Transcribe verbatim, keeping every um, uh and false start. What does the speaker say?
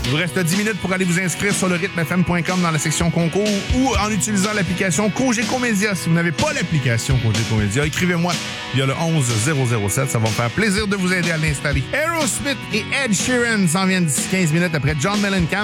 Il vous reste dix minutes pour aller vous inscrire sur le rythme f m point com dans la section concours ou en utilisant l'application Cogeco Média. Si vous n'avez pas l'application Cogeco Média, écrivez-moi via le onze zéro zéro sept. Ça va me faire plaisir de vous aider à l'installer. Aerosmith et Ed Sheeran s'en viennent d'ici quinze minutes après John Mellencamp.